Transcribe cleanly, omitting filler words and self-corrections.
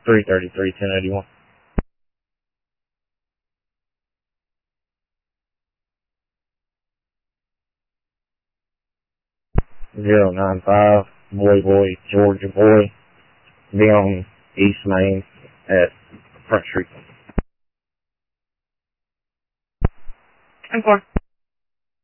333 1081. 095 Boy, Georgia Boy. Be on East Main at Front Street. 10-4.